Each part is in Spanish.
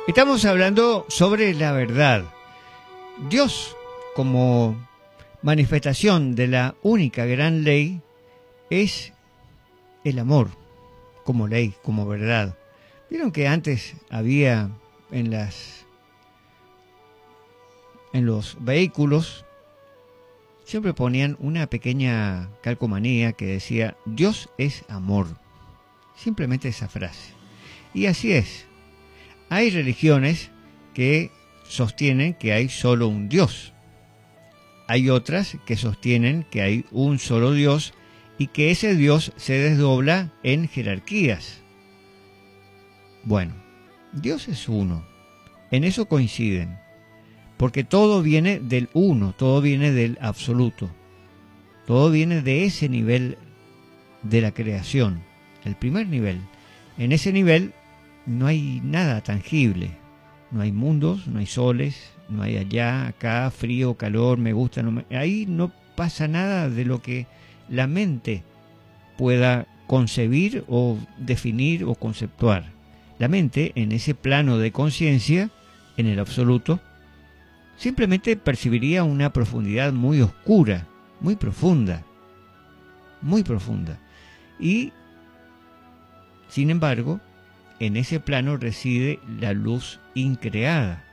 Estamos hablando sobre la verdad. Dios, como manifestación de la única gran ley, es el amor, como ley, como verdad. Vieron que antes había en los vehículos, siempre ponían una pequeña calcomanía que decía, Dios es amor. Simplemente esa frase. Y así es. Hay religiones que sostienen que hay solo un Dios. Hay otras que sostienen que hay un solo Dios y que ese Dios se desdobla en jerarquías. Bueno, Dios es uno. En eso coinciden. Porque todo viene del uno, todo viene del absoluto. Todo viene de ese nivel de la creación, el primer nivel. En ese nivel no hay nada tangible. No hay mundos, no hay soles, no hay allá, acá, frío, calor, me gusta, no me... Ahí no pasa nada de lo que la mente pueda concebir o definir o conceptuar. La mente, en ese plano de conciencia, en el absoluto, simplemente percibiría una profundidad muy oscura, muy profunda, muy profunda. Y, sin embargo, en ese plano reside la luz increada.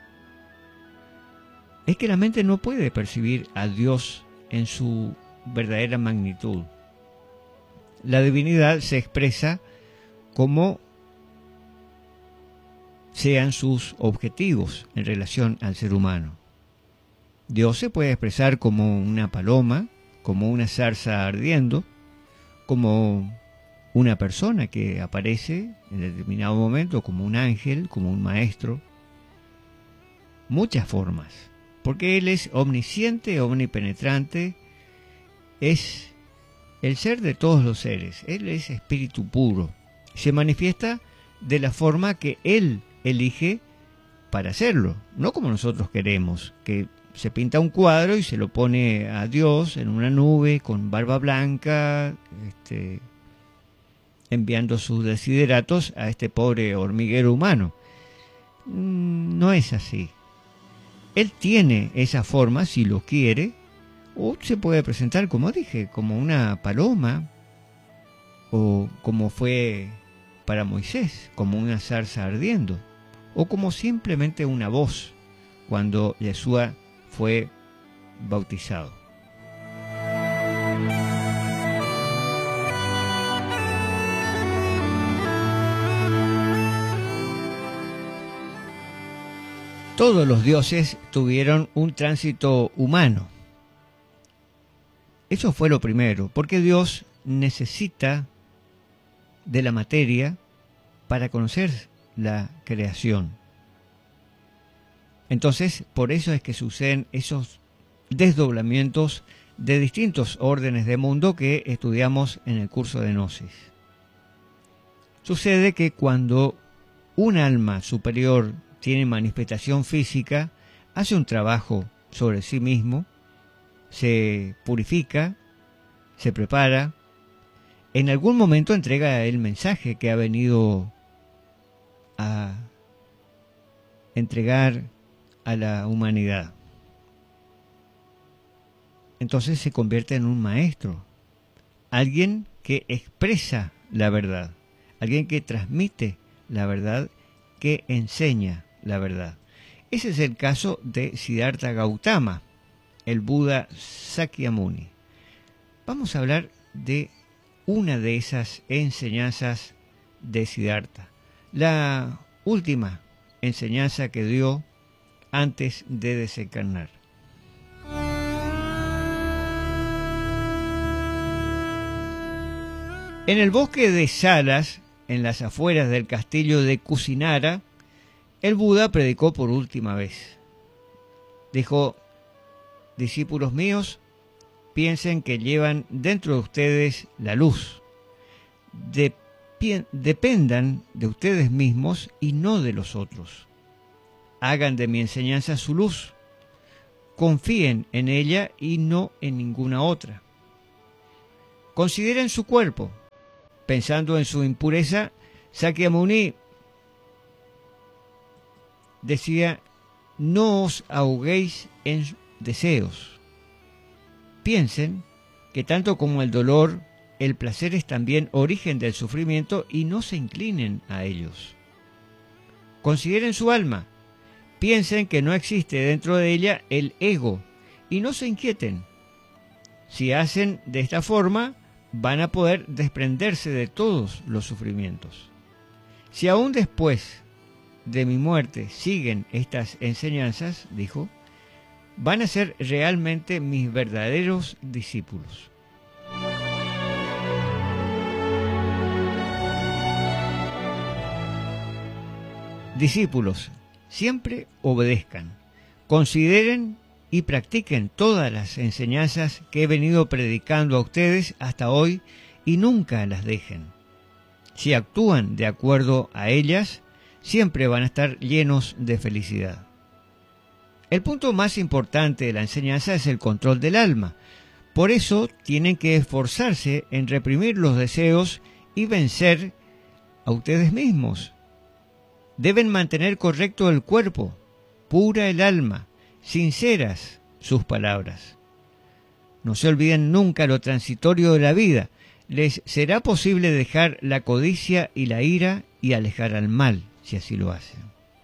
Es que la mente no puede percibir a Dios en su verdadera magnitud. La divinidad se expresa como sean sus objetivos en relación al ser humano. Dios se puede expresar como una paloma, como una zarza ardiendo, como una persona que aparece en determinado momento, como un ángel, como un maestro. Muchas formas, porque Él es omnisciente, omnipenetrante, es el ser de todos los seres, Él es espíritu puro, se manifiesta de la forma que Él elige para hacerlo, no como nosotros queremos, que se pinta un cuadro y se lo pone a Dios en una nube con barba blanca, enviando sus desideratos a este pobre hormiguero humano. No es así. Él tiene esa forma si lo quiere, o se puede presentar, como dije, como una paloma, o como fue para Moisés, como una zarza ardiendo, o como simplemente una voz cuando Yeshua fue bautizado. Todos los dioses tuvieron un tránsito humano. Eso fue lo primero, porque Dios necesita de la materia para conocer la creación. Entonces, por eso es que suceden esos desdoblamientos de distintos órdenes de mundo que estudiamos en el curso de Gnosis. Sucede que cuando un alma superior tiene manifestación física, hace un trabajo sobre sí mismo, se purifica, se prepara, en algún momento entrega el mensaje que ha venido a entregar a la humanidad. Entonces se convierte en un maestro, alguien que expresa la verdad, alguien que transmite la verdad, que enseña la verdad. Ese es el caso de Siddhartha Gautama, el Buda Sakyamuni. Vamos a hablar de una de esas enseñanzas de Siddhartha, la última enseñanza que dio antes de desencarnar. En el bosque de Salas, en las afueras del castillo de Kusinara, el Buda predicó por última vez. Dijo: discípulos míos, piensen que llevan dentro de ustedes la luz. Dependan de ustedes mismos y no de los otros. Hagan de mi enseñanza su luz. Confíen en ella y no en ninguna otra. Consideren su cuerpo. Pensando en su impureza, Sakyamuni decía: no os ahoguéis en deseos. Piensen que tanto como el dolor, el placer es también origen del sufrimiento y no se inclinen a ellos. Consideren su alma, piensen que no existe dentro de ella el ego y no se inquieten. Si hacen de esta forma, van a poder desprenderse de todos los sufrimientos. Si aún después de mi muerte siguen estas enseñanzas, dijo, van a ser realmente mis verdaderos discípulos. Discípulos, siempre obedezcan, consideren y practiquen todas las enseñanzas que he venido predicando a ustedes hasta hoy y nunca las dejen. Si actúan de acuerdo a ellas, siempre van a estar llenos de felicidad. El punto más importante de la enseñanza es el control del alma. Por eso tienen que esforzarse en reprimir los deseos y vencer a ustedes mismos. Deben mantener correcto el cuerpo, pura el alma, sinceras sus palabras. No se olviden nunca lo transitorio de la vida. Les será posible dejar la codicia y la ira y alejar al mal, si así lo hacen.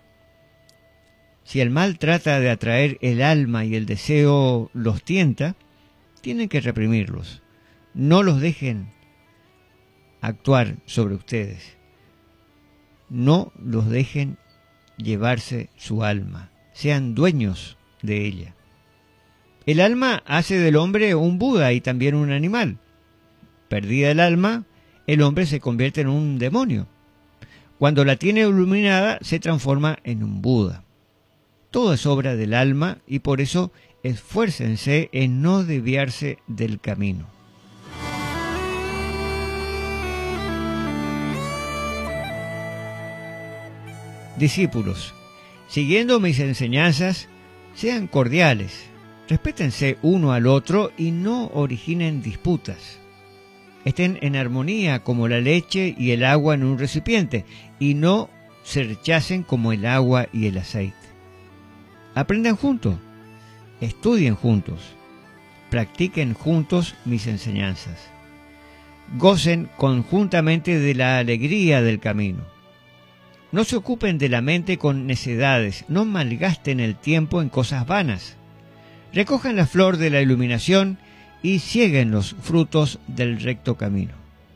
Si el mal trata de atraer el alma y el deseo los tienta, tienen que reprimirlos. No los dejen actuar sobre ustedes. No los dejen llevarse su alma. Sean dueños de ella. El alma hace del hombre un Buda y también un animal. Perdida el alma, el hombre se convierte en un demonio. Cuando la tiene iluminada, se transforma en un Buda. Todo es obra del alma y por eso esfuércense en no desviarse del camino. Discípulos, siguiendo mis enseñanzas, sean cordiales, respétense uno al otro y no originen disputas. Estén en armonía como la leche y el agua en un recipiente y no se rechacen como el agua y el aceite. Aprendan juntos, estudien juntos, practiquen juntos mis enseñanzas. Gocen conjuntamente de la alegría del camino. No se ocupen de la mente con necedades, no malgasten el tiempo en cosas vanas. Recojan la flor de la iluminación y cieguen los frutos del recto camino.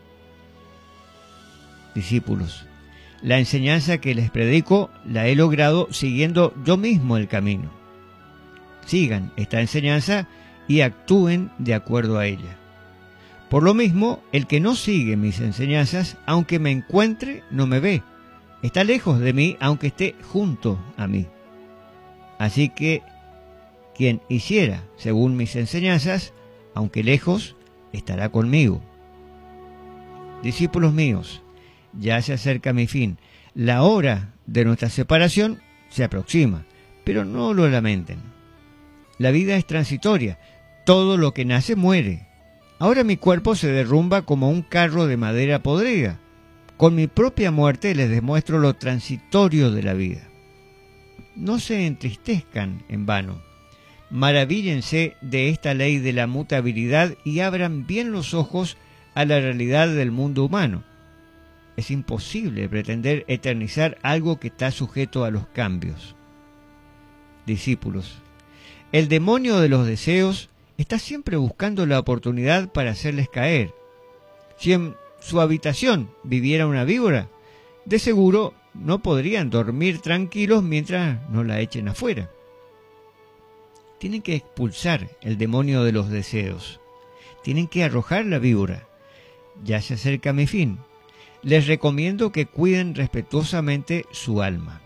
Discípulos, la enseñanza que les predico la he logrado siguiendo yo mismo el camino. Sigan esta enseñanza y actúen de acuerdo a ella. Por lo mismo, el que no sigue mis enseñanzas, aunque me encuentre, no me ve. Está lejos de mí, aunque esté junto a mí. Así que, quien hiciera según mis enseñanzas, aunque lejos, estará conmigo. Discípulos míos, ya se acerca mi fin. La hora de nuestra separación se aproxima, pero no lo lamenten. La vida es transitoria, todo lo que nace muere. Ahora mi cuerpo se derrumba como un carro de madera podrida. Con mi propia muerte les demuestro lo transitorio de la vida. No se entristezcan en vano. Maravíllense de esta ley de la mutabilidad y abran bien los ojos a la realidad del mundo humano. Es imposible pretender eternizar algo que está sujeto a los cambios. Discípulos, el demonio de los deseos está siempre buscando la oportunidad para hacerles caer. Si en su habitación viviera una víbora, de seguro no podrían dormir tranquilos mientras no la echen afuera. Tienen que expulsar el demonio de los deseos. Tienen que arrojar la víbora. Ya se acerca mi fin. Les recomiendo que cuiden respetuosamente su alma.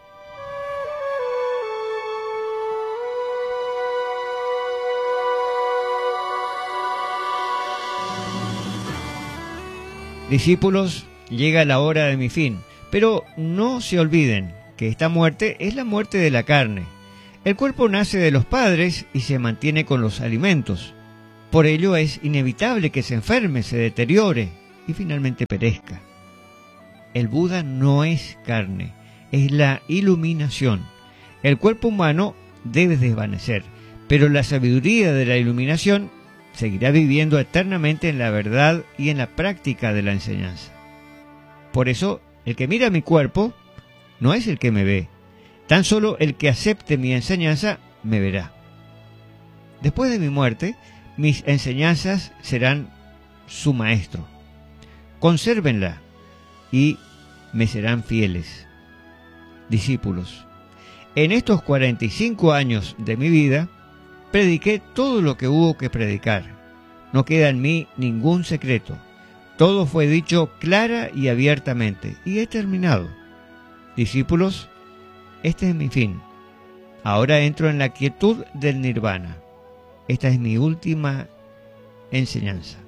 Discípulos, llega la hora de mi fin, pero no se olviden que esta muerte es la muerte de la carne. El cuerpo nace de los padres y se mantiene con los alimentos. Por ello es inevitable que se enferme, se deteriore y finalmente perezca. El Buda no es carne, es la iluminación. El cuerpo humano debe desvanecer, pero la sabiduría de la iluminación seguirá viviendo eternamente en la verdad y en la práctica de la enseñanza. Por eso, el que mira mi cuerpo no es el que me ve, tan solo el que acepte mi enseñanza me verá. Después de mi muerte, mis enseñanzas serán su maestro. Consérvenla y me serán fieles. Discípulos, en estos 45 años de mi vida, prediqué todo lo que hubo que predicar. No queda en mí ningún secreto. Todo fue dicho clara y abiertamente, y he terminado. Discípulos, este es mi fin. Ahora entro en la quietud del nirvana. Esta es mi última enseñanza.